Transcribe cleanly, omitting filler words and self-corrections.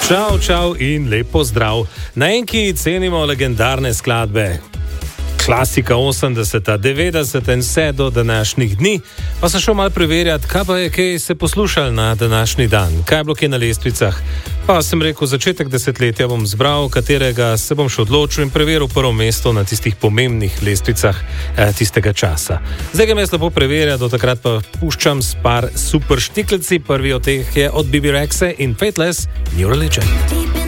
Čau, čau in lepo zdrav. Na Enki cenimo legendarne skladbe. Klasika 80, 90 in vse do današnjih dni. Pa sem šel malo preverjati, kaj pa je kaj se poslušal na današnji dan. Kaj je bilo kaj na lestvicah? Pa sem rekel, začetek desetletja bom zbral, katerega se bom še odločil in preveril prvo mesto na tistih pomembnih lestvicah tistega časa. Zdaj ga me lepo preverja, do takrat pa puščam s par super štiklici. Prvi od teh je od Bibi Rexe in Faithless New Religion.